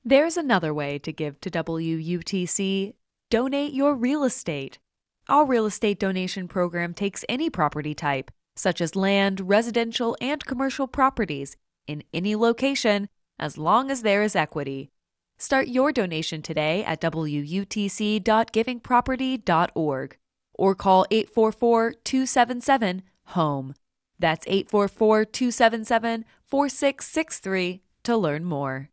There's another way to give to WUTC. Donate your real estate. Our real estate donation program takes any property type, such as land, residential, and commercial properties, in any location, as long as there is equity. Start your donation today at wutc.givingproperty.org or call 844-277-HOME. That's 844-277-4663 to learn more.